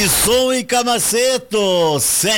Som e Camaceto,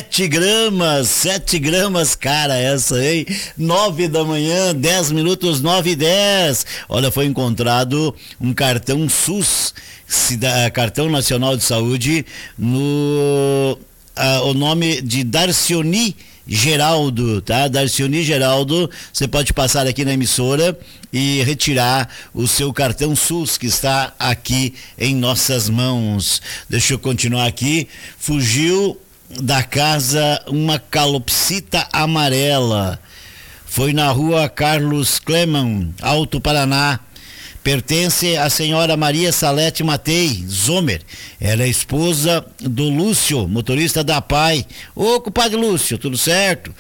7 gramas, cara, essa aí, 9 da manhã, 10 minutos, 9:10. Olha, foi encontrado um cartão SUS, Cartão Nacional de Saúde, o nome de Darcioni Geraldo, tá? Darcioni Geraldo, você pode passar aqui na emissora e retirar o seu cartão SUS que está aqui em nossas mãos. Deixa eu continuar aqui. Fugiu da casa uma calopsita amarela. Foi na rua Carlos Cleman, Alto Paraná. Pertence à senhora Maria Salete Matei Zomer. Ela é esposa do Lúcio, motorista da PAI. Ô, compadre Lúcio, tudo certo?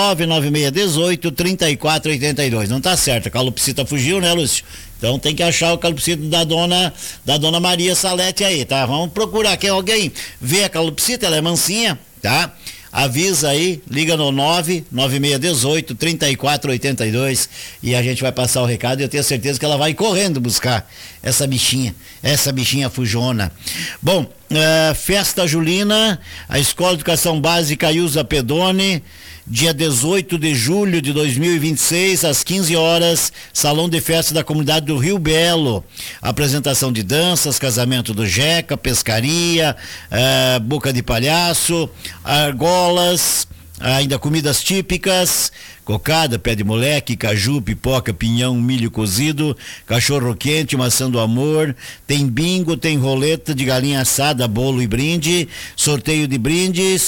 99618-3482. Não tá certo, a calopsita fugiu, né, Lúcio? Então tem que achar o calopsita da dona Maria Salete aí, tá? Vamos procurar. Quem alguém vê a calopsita, ela é mansinha, tá? Avisa aí, liga no 99618-3482 e a gente vai passar o recado e eu tenho certeza que ela vai correndo buscar essa bichinha fujona. Bom, festa julina, a Escola de Educação Básica Ilza Pedone, dia 18 de julho de 2026, às 15 horas, Salão de Festa da Comunidade do Rio Belo. Apresentação de danças, casamento do Jeca, pescaria, boca de palhaço, argolas, ainda comidas típicas, cocada, pé de moleque, caju, pipoca, pinhão, milho cozido, cachorro quente, maçã do amor, tem bingo, tem roleta de galinha assada, bolo e brinde, sorteio de brindes,